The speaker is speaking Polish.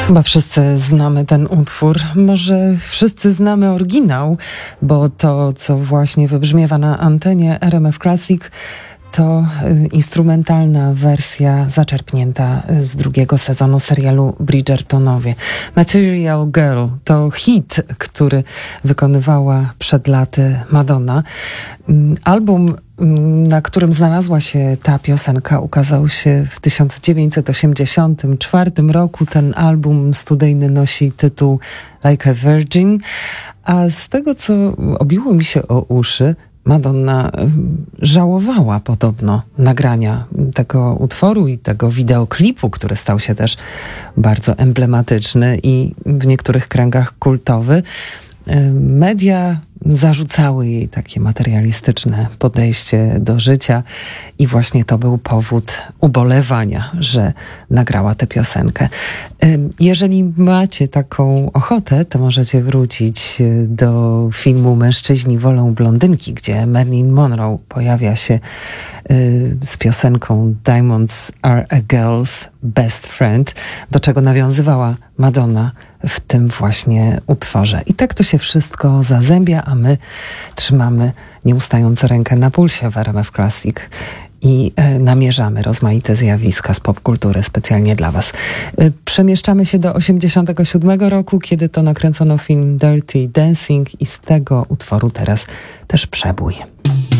Chyba wszyscy znamy ten utwór. Może wszyscy znamy oryginał, bo to, co właśnie wybrzmiewa na antenie RMF Classic, to instrumentalna wersja zaczerpnięta z drugiego sezonu serialu Bridgertonowie. Material Girl to hit, który wykonywała przed laty Madonna. Album, na którym znalazła się ta piosenka, ukazał się w 1984 roku. Ten album studyjny nosi tytuł Like a Virgin, a z tego, co obiło mi się o uszy, Madonna żałowała podobno nagrania tego utworu i tego wideoklipu, który stał się też bardzo emblematyczny i w niektórych kręgach kultowy. Media zarzucały jej takie materialistyczne podejście do życia i właśnie to był powód ubolewania, że nagrała tę piosenkę. Jeżeli macie taką ochotę, to możecie wrócić do filmu Mężczyźni wolą blondynki, gdzie Marilyn Monroe pojawia się z piosenką Diamonds are a girl's best friend, do czego nawiązywała Madonna w tym właśnie utworze. I tak to się wszystko zazębia, a my trzymamy nieustająco rękę na pulsie w RMF Classic i namierzamy rozmaite zjawiska z popkultury specjalnie dla was. Przemieszczamy się do 1987 roku, kiedy to nakręcono film Dirty Dancing i z tego utworu teraz też przebój.